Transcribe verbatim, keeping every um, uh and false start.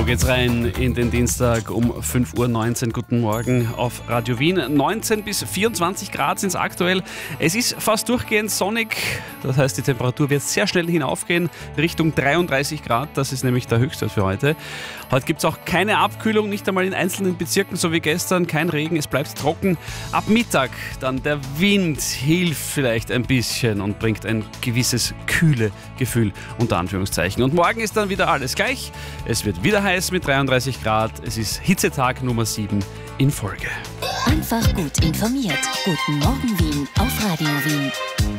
geht's rein in den Dienstag um fünf Uhr neunzehn. Guten Morgen auf Radio Wien. neunzehn bis vierundzwanzig Grad sind es aktuell. Es ist fast durchgehend sonnig. Das heißt, die Temperatur wird sehr schnell hinaufgehen Richtung dreiunddreißig Grad. Das ist nämlich der Höchstwert für heute. Heute gibt es auch keine Abkühlung, nicht einmal in einzelnen Bezirken, so wie gestern. Kein Regen, es bleibt trocken. Ab Mittag dann der Wind hilft vielleicht ein bisschen und bringt ein gewisses kühle Gefühl unter Anführungszeichen. Und morgen ist dann wieder alles gleich. Es wird wieder heiß mit dreiunddreißig Grad. Es ist Hitzetag Nummer sieben in Folge. Einfach gut informiert. Guten Morgen Wien auf Radio Wien.